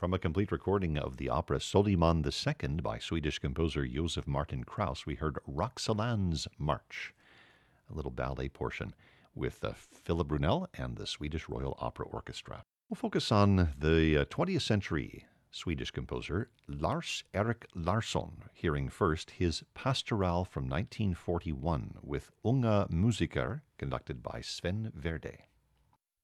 From a complete recording of the opera Soliman II by Swedish composer Josef Martin Krauss, we heard Roxolan's March, a little ballet portion with Philip Brunel and the Swedish Royal Opera Orchestra. We'll focus on the 20th century Swedish composer Lars-Erik Larsson, hearing first his Pastoral from 1941 with Unga Musiker, conducted by Sven Verde.